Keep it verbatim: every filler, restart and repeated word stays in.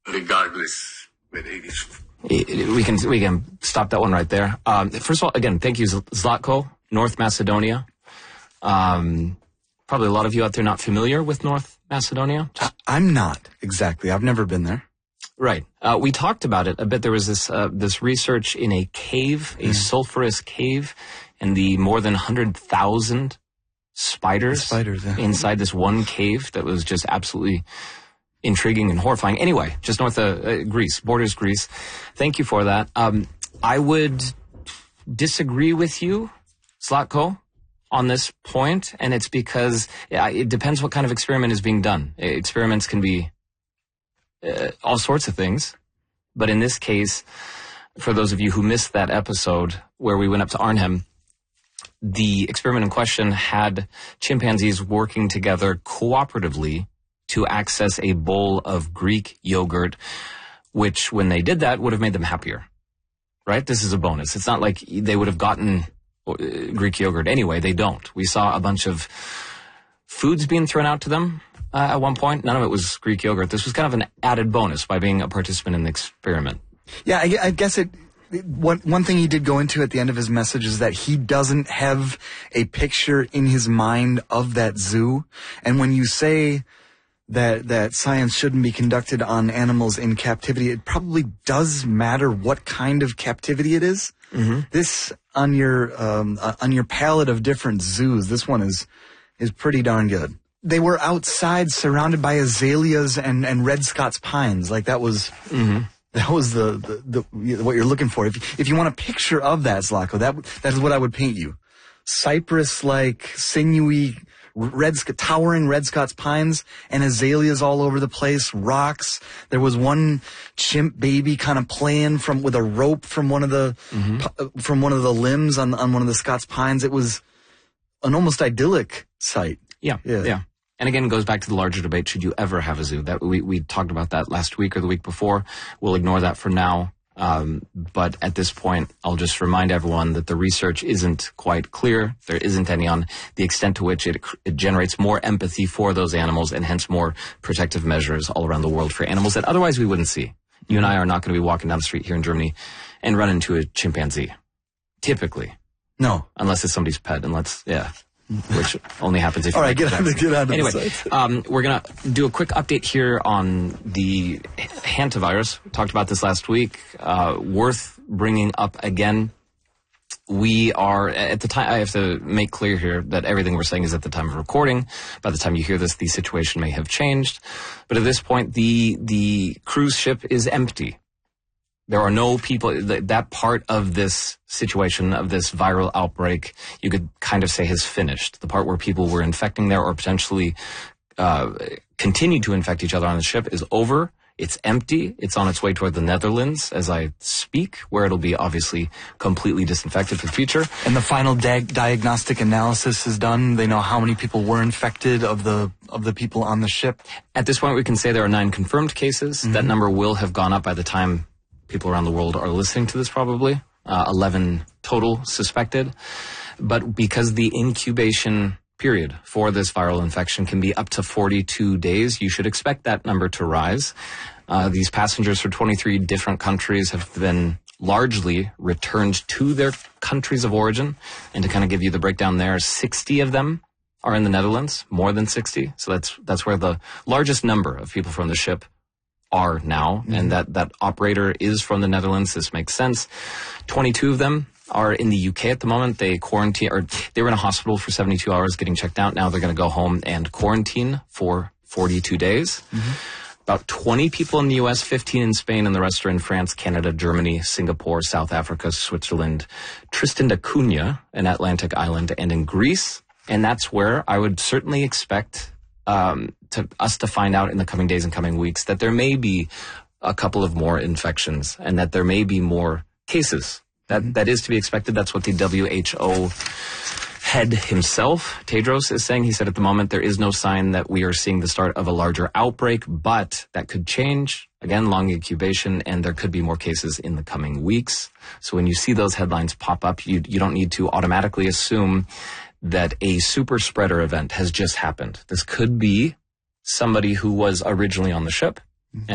regardless whether it is. We can we can stop that one right there. Um, first of all, again, thank you, Zlatko, North Macedonia. Um, probably a lot of you out there not familiar with North Macedonia. I, I'm not exactly. I've never been there. Right. Uh, we talked about it a bit. There was this uh, this research in a cave, a mm. sulfurous cave, and the more than one hundred thousand spiders, spiders yeah. inside this one cave that was just absolutely intriguing and horrifying. Anyway, just north of uh, Greece, borders Greece. Thank you for that. Um, I would disagree with you, Zlatko, on this point, and it's because yeah, it depends what kind of experiment is being done. Experiments can be uh, all sorts of things, but in this case, for those of you who missed that episode where we went up to Arnhem, the experiment in question had chimpanzees working together cooperatively to access a bowl of Greek yogurt, which when they did that would have made them happier, right? This is a bonus. It's not like they would have gotten Greek yogurt anyway. They don't. We saw a bunch of foods being thrown out to them uh, at one point. None of it was Greek yogurt. This was kind of an added bonus by being a participant in the experiment. Yeah, I, I guess it... One one thing he did go into at the end of his message is that he doesn't have a picture in his mind of that zoo. And when you say that that science shouldn't be conducted on animals in captivity, it probably does matter what kind of captivity it is. Mm-hmm. This on your um, uh, on your palette of different zoos, this one is is pretty darn good. They were outside, surrounded by azaleas and and red Scots pines. Like that was. Mm-hmm. That was the, the, the what you're looking for. If if you want a picture of that, Zlatko, that that is what I would paint you. Cypress-like, sinewy, red towering red Scots pines and azaleas all over the place. Rocks. There was one chimp baby kind of playing from with a rope from one of the mm-hmm. from one of the limbs on on one of the Scots pines. It was an almost idyllic sight. Yeah, yeah. yeah. And again, it goes back to the larger debate, should you ever have a zoo? That we, we talked about that last week or the week before. We'll ignore that for now. Um, but at this point, I'll just remind everyone that the research isn't quite clear. There isn't any on the extent to which it, it generates more empathy for those animals and hence more protective measures all around the world for animals that otherwise we wouldn't see. You and I are not going to be walking down the street here in Germany and run into a chimpanzee. Typically. No. Unless it's somebody's pet and let's, yeah. Which only happens if you... All right, get out, get out of anyway, the site. um, we're going to do a quick update here on the hantavirus. We talked about this last week. Uh, worth bringing up again. We are, at the time, I have to make clear here that everything we're saying is at the time of recording. By the time you hear this, the situation may have changed. But at this point, the the cruise ship is empty. There are no people, that part of this situation, of this viral outbreak, you could kind of say has finished. The part where people were infecting there or potentially uh, continue to infect each other on the ship is over. It's empty. It's on its way toward the Netherlands as I speak, where it'll be obviously completely disinfected for the future. And the final di- diagnostic analysis is done. They know how many people were infected of the of the people on the ship. At this point, we can say there are nine confirmed cases. Mm-hmm. That number will have gone up by the time people around the world are listening to this probably. Uh, eleven total suspected. But because the incubation period for this viral infection can be up to forty-two days, you should expect that number to rise. Uh, these passengers from twenty-three different countries have been largely returned to their countries of origin. And to kind of give you the breakdown there, sixty of them are in the Netherlands, more than sixty. So that's that's where the largest number of people from the ship are now, mm-hmm. and that, that operator is from the Netherlands. This makes sense. twenty-two of them are in the U K at the moment. They quarantine, or they were in a hospital for seventy-two hours getting checked out. Now they're going to go home and quarantine for forty-two days. Mm-hmm. About twenty people in the U S, fifteen in Spain, and the rest are in France, Canada, Germany, Singapore, South Africa, Switzerland, Tristan da Cunha, an Atlantic island, and in Greece. And that's where I would certainly expect Um, to us to find out in the coming days and coming weeks that there may be a couple of more infections and that there may be more cases. That mm-hmm. that is to be expected. That's what the W H O head himself, Tedros, is saying. He said at the moment there is no sign that we are seeing the start of a larger outbreak, but that could change. Again, long incubation, and there could be more cases in the coming weeks. So when you see those headlines pop up, you you don't need to automatically assume that a super spreader event has just happened. This could be somebody who was originally on the ship